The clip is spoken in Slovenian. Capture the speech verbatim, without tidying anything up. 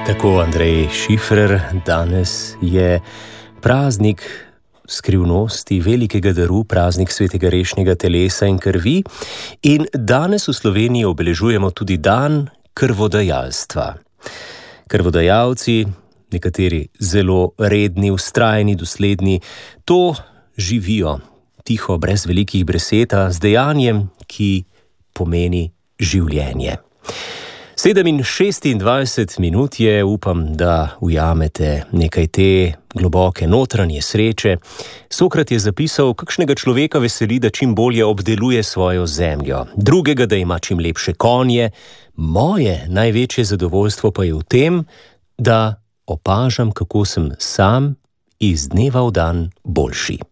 Tako, Andrej Šifrer, danes je praznik skrivnosti, velikega daru, praznik svetega rešnjega telesa in krvi. In danes v Sloveniji obeležujemo tudi dan krvodajalstva. Krvodajalci, nekateri zelo redni, vztrajni, dosledni, to živijo tiho, brez velikih besed, z dejanjem, ki pomeni življenje. Sedem in šestindvajset minut je, upam, da ujamete nekaj te globoke notranje sreče. Sokrat je zapisal, kakšnega človeka veseli, da čim bolje obdeluje svojo zemljo, drugega, da ima čim lepše konje. Moje največje zadovoljstvo pa je v tem, da opažam, kako sem sam iz dneva v dan boljši.